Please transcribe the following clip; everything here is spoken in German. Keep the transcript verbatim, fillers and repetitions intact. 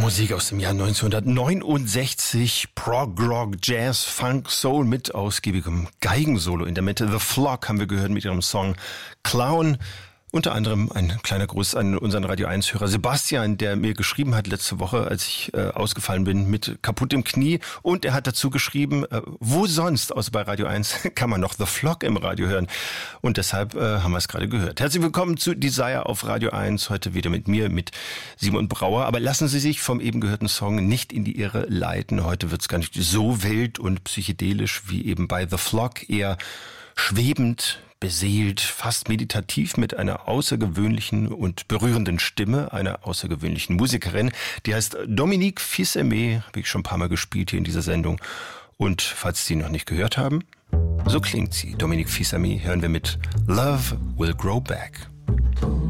Musik aus dem Jahr neunzehnhundertneunundsechzig. Prog, Rock, Jazz, Funk, Soul mit ausgiebigem Geigensolo in der Mitte. The Flock haben wir gehört mit ihrem Song Clown. Unter anderem ein kleiner Gruß an unseren Radio eins Hörer Sebastian, der mir geschrieben hat letzte Woche, als ich äh, ausgefallen bin mit kaputtem Knie. Und er hat dazu geschrieben, äh, wo sonst, außer bei Radio eins, kann man noch The Flock im Radio hören. Und deshalb äh, haben wir es gerade gehört. Herzlich willkommen zu Desire auf Radio eins. Heute wieder mit mir, mit Simon Brauer. Aber lassen Sie sich vom eben gehörten Song nicht in die Irre leiten. Heute wird es gar nicht so wild und psychedelisch wie eben bei The Flock. Eher schwebend, beseelt, fast meditativ mit einer außergewöhnlichen und berührenden Stimme, einer außergewöhnlichen Musikerin. Die heißt Dominique Fils-Aimé, habe ich schon ein paar Mal gespielt hier in dieser Sendung. Und falls Sie noch nicht gehört haben, so klingt sie. Dominique Fils-Aimé hören wir mit Love Will Grow Back.